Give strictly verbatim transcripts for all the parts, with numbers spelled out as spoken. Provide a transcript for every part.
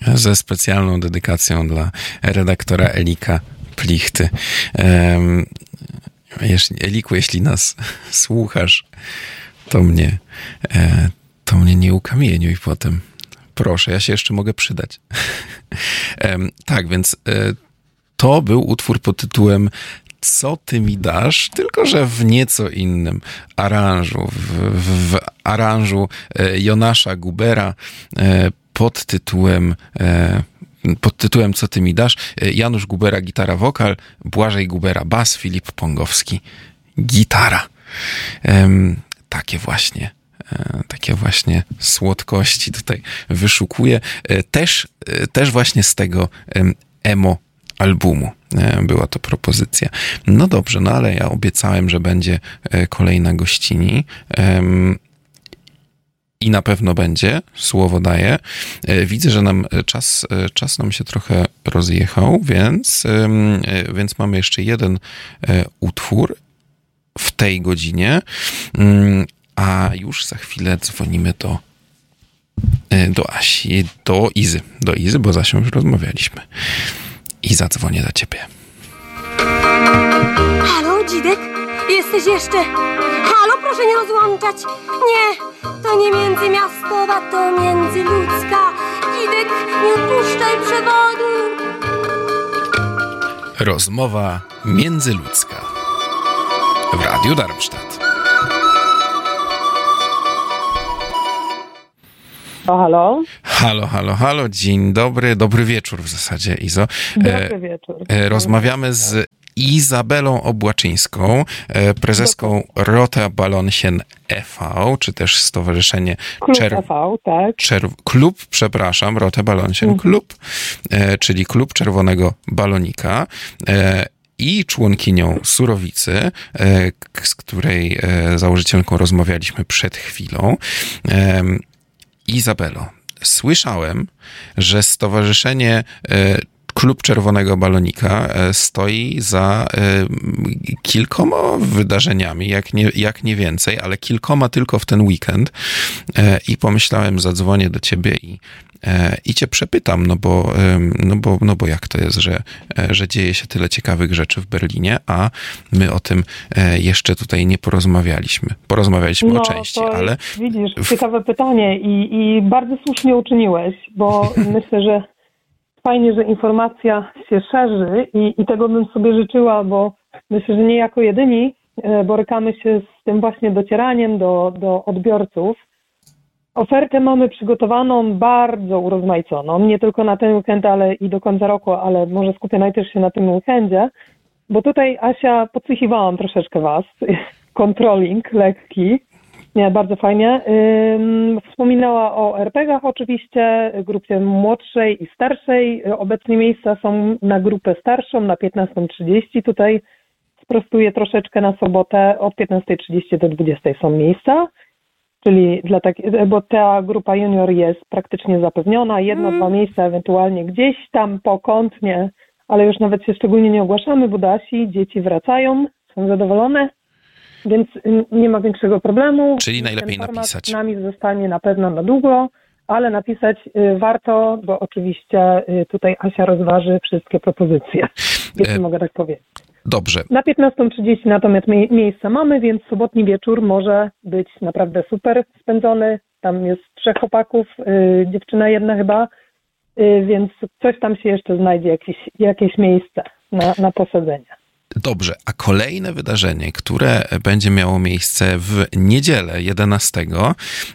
ze specjalną dedykacją dla redaktora Elika Plichty. Jeśli, Eliku, jeśli nas słuchasz, to mnie, to mnie nie ukamieniuj potem. Proszę, ja się jeszcze mogę przydać. Tak, więc to był utwór pod tytułem Co ty mi dasz? Tylko że w nieco innym aranżu. W, w, w aranżu Jonasza Gubera pod tytułem pod tytułem Co ty mi dasz? Janusz Gubera gitara wokal, Błażej Gubera bas, Filip Pongowski gitara. Takie właśnie takie właśnie słodkości tutaj wyszukuję. Też, też właśnie z tego emo albumu była to propozycja. No dobrze, no ale ja obiecałem, że będzie kolejna gościni. I na pewno będzie, słowo daję. Widzę, że nam czas, czas nam się trochę rozjechał, więc, więc mamy jeszcze jeden utwór w tej godzinie. A już za chwilę dzwonimy do, do Asi, do Izy. Do Izy, bo z Asią już rozmawialiśmy. I zadzwonię do ciebie. Halo, Dzidek? Jesteś jeszcze? Halo, proszę nie rozłączać. Nie, to nie międzymiastowa, to międzyludzka. Dzidek, nie odpuszczaj przewodu. Rozmowa międzyludzka w Radiu Darmstadt. O, halo? Halo, halo, halo. Dzień dobry. Dobry wieczór w zasadzie, Izo. Dobry wieczór. Rozmawiamy z Izabelą Obłaczyńską, prezeską Rota Ballonchen e V, czy też Stowarzyszenie Klub Czer... e V, tak. Czer... Klub, przepraszam, Rota Ballonchen Mhm. Klub, czyli Klub Czerwonego Balonika. I członkinią Surowicy, z której założycielką rozmawialiśmy przed chwilą. Izabelo, słyszałem, że Stowarzyszenie Klub Czerwonego Balonika stoi za kilkoma wydarzeniami, jak nie, jak nie więcej, ale kilkoma tylko w ten weekend. I pomyślałem, zadzwonię do ciebie i, i cię przepytam, no bo, no, bo, no bo jak to jest, że, że dzieje się tyle ciekawych rzeczy w Berlinie, a my o tym jeszcze tutaj nie porozmawialiśmy. Porozmawialiśmy no, o części, to ale... Jest, widzisz, ciekawe pytanie i, i bardzo słusznie uczyniłeś, bo myślę, że fajnie, że informacja się szerzy i, i tego bym sobie życzyła, bo myślę, że nie jako jedyni borykamy się z tym właśnie docieraniem do, do odbiorców. Ofertę mamy przygotowaną bardzo urozmaiconą, nie tylko na ten weekend, ale i do końca roku, ale może skupię najpierw się na tym weekendzie, bo tutaj, Asia, podsłuchiwałam troszeczkę was, controlling lekki, nie, bardzo fajnie. Ym, wspominała o er pe gach oczywiście, grupie młodszej i starszej. Obecnie miejsca są na grupę starszą, na piętnasta trzydzieści. Tutaj sprostuję troszeczkę na sobotę, od piętnasta trzydzieści do dwudziestej są miejsca. Czyli dla tak, bo ta grupa junior jest praktycznie zapewniona. Jedno, mm. dwa miejsca ewentualnie gdzieś tam pokątnie, ale już nawet się szczególnie nie ogłaszamy, bo do Asi dzieci wracają, są zadowolone. Więc nie ma większego problemu. Czyli najlepiej Ten format napisać. Z nami zostanie na pewno na długo, ale napisać warto, bo oczywiście tutaj Asia rozważy wszystkie propozycje, jeśli e... mogę tak powiedzieć. Dobrze. Na piętnasta trzydzieści natomiast mie- miejsca mamy, więc sobotni wieczór może być naprawdę super spędzony. Tam jest trzech chłopaków, yy, dziewczyna jedna chyba, yy, więc coś tam się jeszcze znajdzie, jakieś, jakieś miejsce na, na posadzenie. Dobrze, a kolejne wydarzenie, które będzie miało miejsce w niedzielę jedenastego,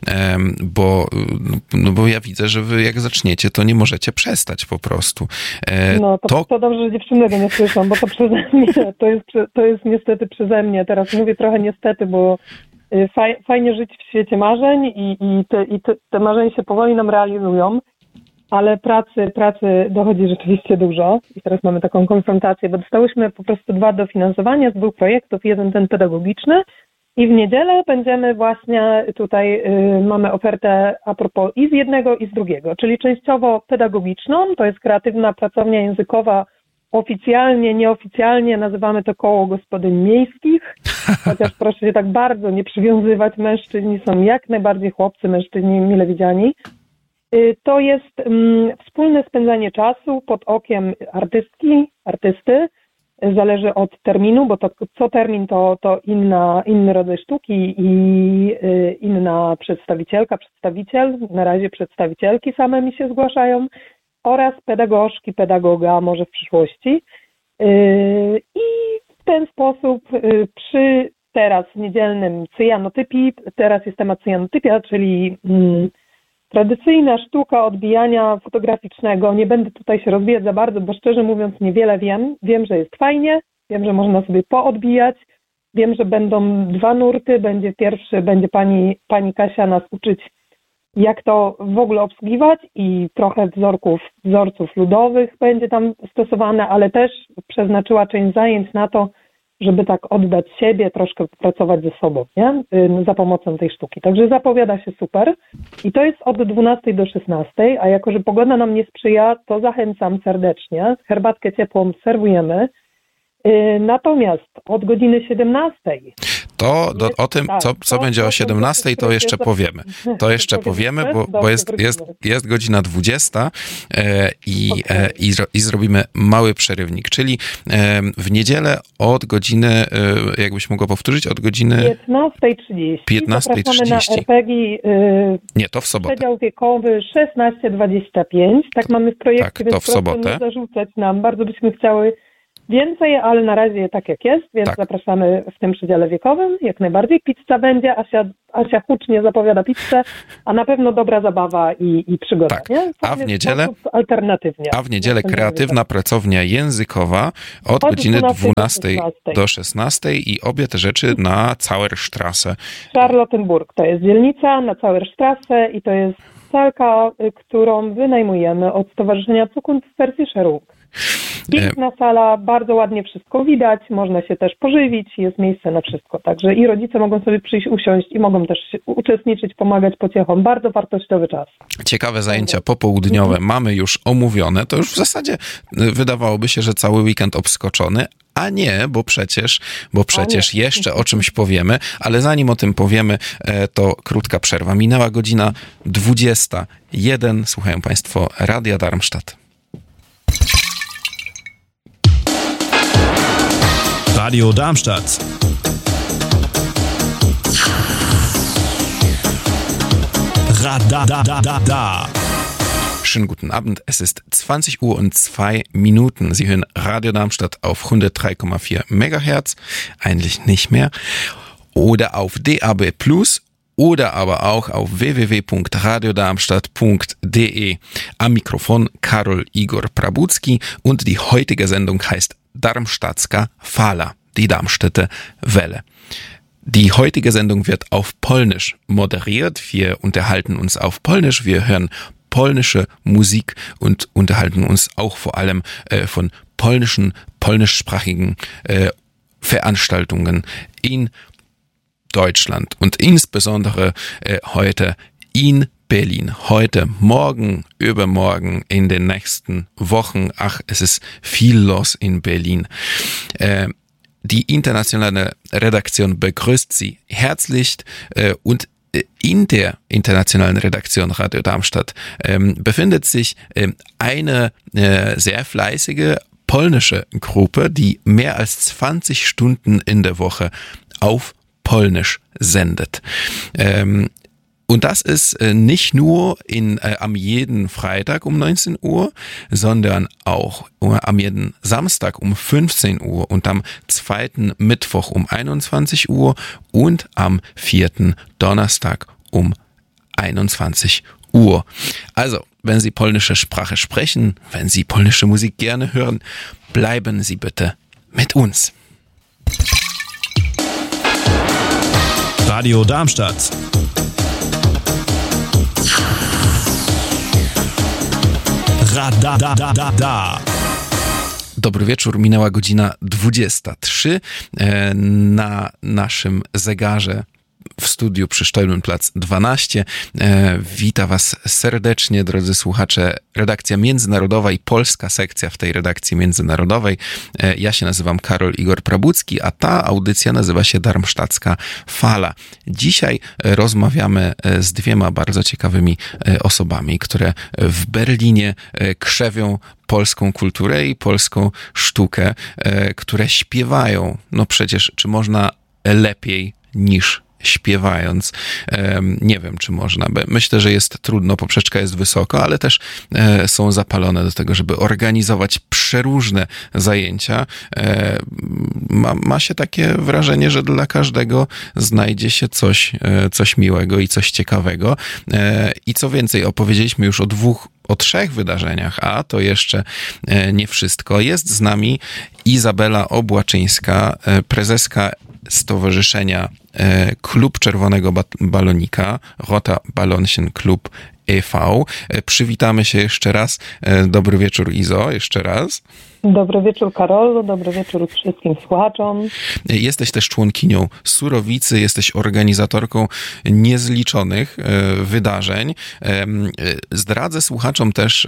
bo, no bo ja widzę, że wy jak zaczniecie, to nie możecie przestać po prostu. No to, to... to dobrze, że dziewczyny tego nie słyszą, bo to przeze mnie, to jest, to jest niestety przeze mnie. Teraz mówię trochę niestety, bo faj, fajnie żyć w świecie marzeń i, i, te, i te, te marzenia się powoli nam realizują. Ale pracy, pracy dochodzi rzeczywiście dużo i teraz mamy taką konfrontację, bo dostałyśmy po prostu dwa dofinansowania z dwóch projektów, jeden ten pedagogiczny i w niedzielę będziemy właśnie tutaj, y, mamy ofertę a propos i z jednego i z drugiego, czyli częściowo pedagogiczną, to jest kreatywna pracownia językowa, oficjalnie, nieoficjalnie nazywamy to koło gospodyń miejskich, chociaż proszę się tak bardzo nie przywiązywać, mężczyźni są jak najbardziej chłopcy, mężczyźni mile widziani. To jest um, wspólne spędzanie czasu pod okiem artystki, artysty. Zależy od terminu, bo to co termin to, to inna, inny rodzaj sztuki i y, inna przedstawicielka, przedstawiciel. Na razie przedstawicielki same mi się zgłaszają oraz pedagogzki, pedagoga może w przyszłości. Y, I w ten sposób y, przy teraz niedzielnym cyjanotypii, teraz jest temat cyjanotypia, czyli y, tradycyjna sztuka odbijania fotograficznego. Nie będę tutaj się rozwijać za bardzo, bo szczerze mówiąc niewiele wiem. Wiem, że jest fajnie, wiem, że można sobie poodbijać. Wiem, że będą dwa nurty. Będzie pierwszy, będzie pani, pani Kasia nas uczyć, jak to w ogóle obsługiwać i trochę wzorków, wzorców ludowych będzie tam stosowane, ale też przeznaczyła część zajęć na to, żeby tak oddać siebie, troszkę pracować ze sobą, nie? Za pomocą tej sztuki. Także zapowiada się super. I to jest od dwunastej do szesnastej, a jako, że pogoda nam nie sprzyja, to zachęcam serdecznie. Herbatkę ciepłą serwujemy. Natomiast od godziny siedemnastej... To do, o tym, co, co będzie o siedemnastej, to jeszcze powiemy. To jeszcze powiemy, bo, bo jest, jest, jest godzina dwudziesta e, i, e, i, i zrobimy mały przerywnik, czyli e, w niedzielę od godziny, e, jakbyś mogła powtórzyć, od godziny... piętnasta trzydzieści. piętnasta trzydzieści. Na er pe gie. E, Nie, to w sobotę. Przedział wiekowy szesnaście dwadzieścia pięć. Tak mamy w projekcie, tak, to więc w sobotę. Nie zarzucać nam. Bardzo byśmy chciały więcej, ale na razie tak jak jest, więc tak. Zapraszamy w tym przedziale wiekowym, jak najbardziej. Pizza będzie, Asia, Asia hucznie zapowiada pizzę, a na pewno dobra zabawa i, i przygoda. Tak. Nie? A w niedzielę alternatywnie. A w niedzielę kreatywna pracownia językowa od, od godziny dwunastej do szesnastej i obie te rzeczy na Zauerstrasse. Charlottenburg to jest dzielnica na Zauerstrasse i to jest salka, którą wynajmujemy od Stowarzyszenia Zukunftsversicherung. Piękna sala, bardzo ładnie wszystko widać, można się też pożywić, jest miejsce na wszystko. Także i rodzice mogą sobie przyjść, usiąść i mogą też uczestniczyć, pomagać pociechom. Bardzo wartościowy czas. Ciekawe zajęcia popołudniowe mamy już omówione. To już w zasadzie wydawałoby się, że cały weekend obskoczony, a nie, bo przecież, bo przecież jeszcze o czymś powiemy, ale zanim o tym powiemy, to krótka przerwa. Minęła godzina dwudziesta jeden. Słuchają Państwo Radia Darmstadt. Radio Darmstadt. Radadadada. Schönen guten Abend, es ist zwanzig Uhr und zwei Minuten. Sie hören Radio Darmstadt auf hundertdrei Komma vier Megahertz, eigentlich nicht mehr, oder auf D A B plus, oder aber auch auf w w w punkt radio darmstadt punkt d e. Am Mikrofon Karol Igor Prabucki und die heutige Sendung heißt Darmstadtska Fala, die Darmstädter Welle. Die heutige Sendung wird auf Polnisch moderiert. Wir unterhalten uns auf Polnisch, wir hören polnische Musik und unterhalten uns auch vor allem äh, von polnischen, polnischsprachigen äh, Veranstaltungen in Deutschland und insbesondere äh, heute in Berlin. Heute, morgen, übermorgen, in den nächsten Wochen. Ach, es ist viel los in Berlin. Äh, die internationale Redaktion begrüßt Sie herzlich äh, und in der internationalen Redaktion Radio Darmstadt ähm, befindet sich ähm, eine äh, sehr fleißige polnische Gruppe, die mehr als zwanzig Stunden in der Woche auf Polnisch sendet. Ähm, Und das ist äh, nicht nur in, äh, am jeden Freitag um neunzehn Uhr, sondern auch äh, am jeden Samstag um fünfzehn Uhr und am zweiten Mittwoch um einundzwanzig Uhr und am vierten Donnerstag um einundzwanzig Uhr. Also, wenn Sie polnische Sprache sprechen, wenn Sie polnische Musik gerne hören, bleiben Sie bitte mit uns. Radio Darmstadt. Radadadada. Dobry wieczór, minęła godzina dwudziesta trzy. Na naszym zegarze w studiu przy Stolmenplatz dwanaście. Wita was serdecznie, drodzy słuchacze, redakcja międzynarodowa i polska sekcja w tej redakcji międzynarodowej. Ja się nazywam Karol Igor Prabucki, a ta audycja nazywa się Darmstadtska Fala. Dzisiaj rozmawiamy z dwiema bardzo ciekawymi osobami, które w Berlinie krzewią polską kulturę i polską sztukę, które śpiewają. No przecież, czy można lepiej niż śpiewając? Nie wiem, czy można. Myślę, że jest trudno, poprzeczka jest wysoko, ale też są zapalone do tego, żeby organizować przeróżne zajęcia. Ma, ma się takie wrażenie, że dla każdego znajdzie się coś, coś miłego i coś ciekawego. I co więcej, opowiedzieliśmy już o dwóch o trzech wydarzeniach, a to jeszcze nie wszystko. Jest z nami Izabela Obłaczyńska, prezeska Stowarzyszenia Klub Czerwonego Balonika, Roter Ballonchen Klub e V. Przywitamy się jeszcze raz. Dobry wieczór, Izo, jeszcze raz. Dobry wieczór, Karolu, dobry wieczór wszystkim słuchaczom. Jesteś też członkinią Surowicy, jesteś organizatorką niezliczonych wydarzeń. Zdradzę słuchaczom też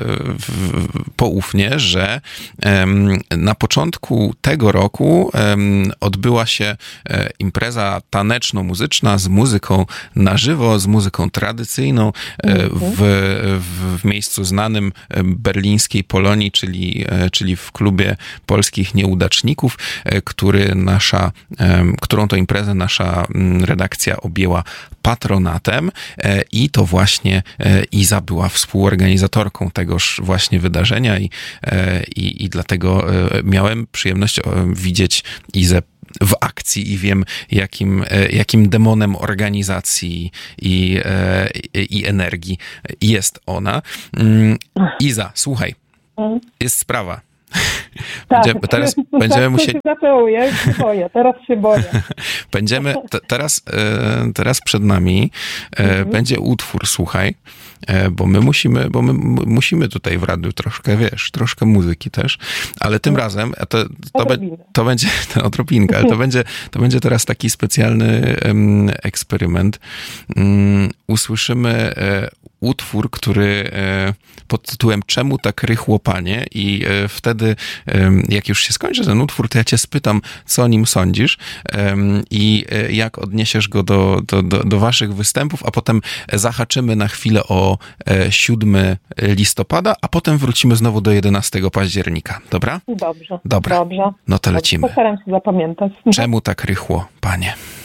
poufnie, że na początku tego roku odbyła się impreza taneczno-muzyczna z muzyką na żywo, z muzyką tradycyjną w, w, w miejscu znanym berlińskiej Polonii, czyli, czyli w klubie polskich nieudaczników, który nasza, którą to imprezę nasza redakcja objęła patronatem i to właśnie Iza była współorganizatorką tegoż właśnie wydarzenia i, i, i dlatego miałem przyjemność widzieć Izę w akcji i wiem, jakim, jakim demonem organizacji i, i energii jest ona. Iza, słuchaj, jest sprawa. Tak, Będziemy, teraz będziemy musieli... zaczęło, ja już się boję, teraz się boję. Będziemy, te, teraz, teraz przed nami mhm. będzie utwór, słuchaj, bo my musimy, bo my musimy tutaj w radiu troszkę, wiesz, troszkę muzyki też, ale tym no. razem to, to, be, to będzie, to odrobinka, ale to będzie, to będzie teraz taki specjalny um, eksperyment. Um, usłyszymy um, utwór, który um, pod tytułem Czemu tak rychło, panie? I um, wtedy, um, jak już się skończy ten utwór, to ja cię spytam, co o nim sądzisz um, i um, jak odniesiesz go do, do, do, do waszych występów, a potem zahaczymy na chwilę o siódmego listopada, a potem wrócimy znowu do jedenastego października. Dobra? Dobrze. Dobra. Dobrze. No to lecimy. Postaram się zapamiętać. Czemu tak rychło, panie?